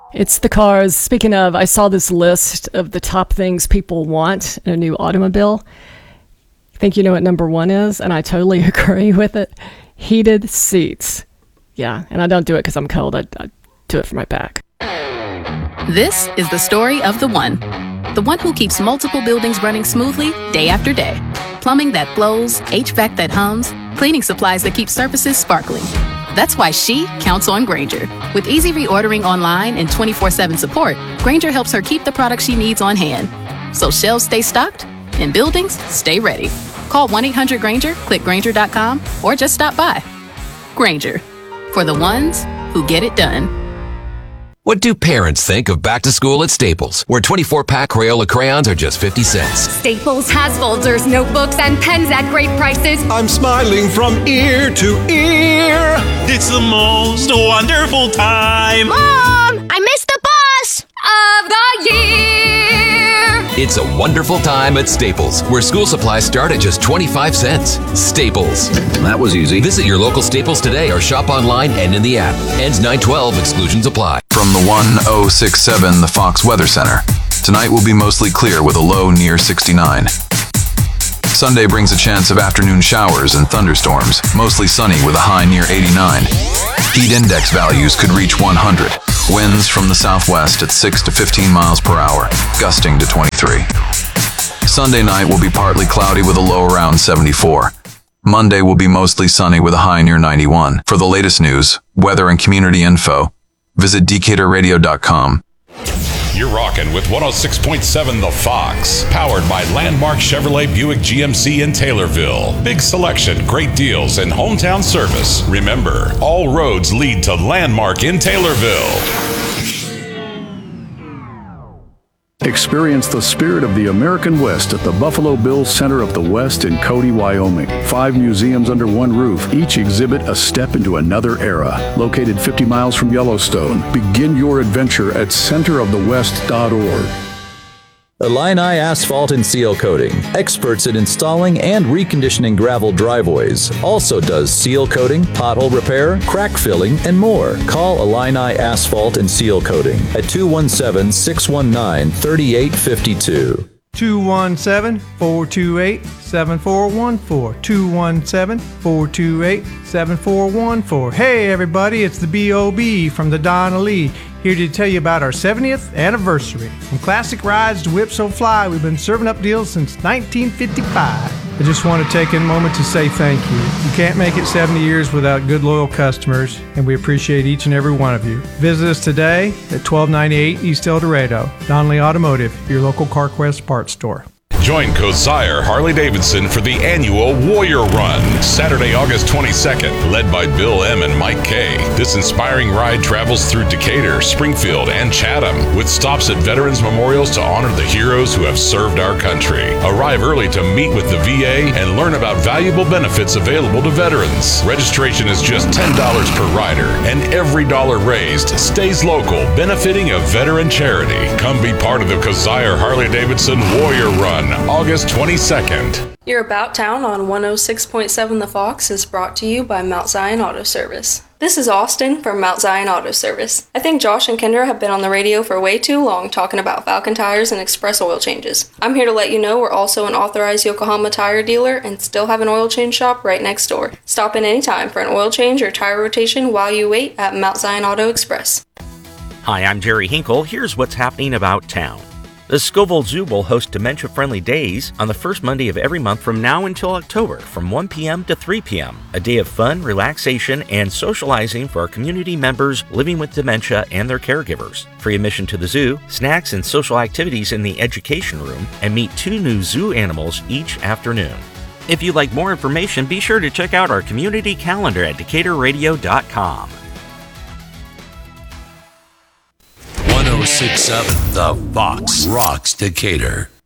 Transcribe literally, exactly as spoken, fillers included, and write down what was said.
It's the cars. Speaking of, I saw this list of the top things people want in a new automobile. I think you know what number one is, and I totally agree with it. Heated seats. Yeah, and I don't do it because I'm cold. I, I do it for my back. This is the story of the one. The one who keeps multiple buildings running smoothly day after day. Plumbing that flows, H V A C that hums, cleaning supplies that keep surfaces sparkling. That's why she counts on Grainger. With easy reordering online and twenty-four seven support, Grainger helps her keep the products she needs on hand. So shelves stay stocked and buildings stay ready. Call one eight hundred Grainger, click Grainger dot com, or just stop by. Grainger, for the ones who get it done. What do parents think of back to school at Staples, where twenty-four pack Crayola crayons are just fifty cents? Staples has folders, notebooks, and pens at great prices. I'm smiling from ear to ear. It's the most wonderful time. Mom, I missed the bus of the year. It's a wonderful time at Staples, where school supplies start at just twenty-five cents. Staples. That was easy. Visit your local Staples today or shop online and in the app. Ends nine twelve. Exclusions apply. From the one oh six point seven, the Fox Weather Center. Tonight will be mostly clear with a low near sixty-nine. Sunday brings a chance of afternoon showers and thunderstorms, mostly sunny with a high near eighty-nine. Heat index values could reach one hundred. Winds from the southwest at six to fifteen miles per hour, gusting to twenty-three. Sunday night will be partly cloudy with a low around seventy-four. Monday will be mostly sunny with a high near ninety-one. For the latest news, weather, and community info, visit Decatur Radio dot com. You're rocking with one oh six point seven The Fox, powered by Landmark Chevrolet Buick G M C in Taylorville. Big selection, great deals, and hometown service. Remember, all roads lead to Landmark in Taylorville. Experience the spirit of the American West at the Buffalo Bills Center of the West in Cody, Wyoming. Five museums under one roof. Each exhibit a step into another era. Located fifty miles from Yellowstone. Begin your adventure at center of the west dot org. Illini Asphalt and Seal Coating, experts in installing and reconditioning gravel driveways. Also does seal coating, pothole repair, crack filling, and more. Call Illini Asphalt and Seal Coating at two one seven, six one nine, three eight five two. two one seven, four two eight, seven four one four. two one seven, four two eight, seven four one four. Hey everybody, it's the B O B from the Donna Lee, here to tell you about our seventieth anniversary. From classic rides to Whip So Fly, we've been serving up deals since nineteen fifty-five. I just want to take a moment to say thank you. You can't make it seventy years without good, loyal customers, and we appreciate each and every one of you. Visit us today at twelve ninety-eight East El Dorado. Donnelly Automotive, your local CarQuest parts store. Join Kosier Harley-Davidson for the annual Warrior Run, Saturday, August twenty-second, led by Bill M. and Mike K. This inspiring ride travels through Decatur, Springfield, and Chatham, with stops at veterans memorials to honor the heroes who have served our country. Arrive early to meet with the V A and learn about valuable benefits available to veterans. Registration is just ten dollars per rider, and every dollar raised stays local, benefiting a veteran charity. Come be part of the Kosier Harley-Davidson Warrior Run, August twenty-second. Your About Town on one oh six point seven The Fox is brought to you by Mount Zion Auto Service. This is Austin from Mount Zion Auto Service. I think Josh and Kendra have been on the radio for way too long talking about Falcon tires and express oil changes. I'm here to let you know we're also an authorized Yokohama tire dealer and still have an oil change shop right next door. Stop in anytime for an oil change or tire rotation while you wait at Mount Zion Auto Express. Hi, I'm Jerry Hinkle. Here's what's happening about town. The Scoville Zoo will host dementia-friendly days on the first Monday of every month from now until October from one p.m. to three p.m. A day of fun, relaxation, and socializing for our community members living with dementia and their caregivers. Free admission to the zoo, snacks and social activities in the education room, and meet two new zoo animals each afternoon. If you'd like more information, be sure to check out our community calendar at Decatur Radio dot com. one oh six point seven The Fox rocks Decatur.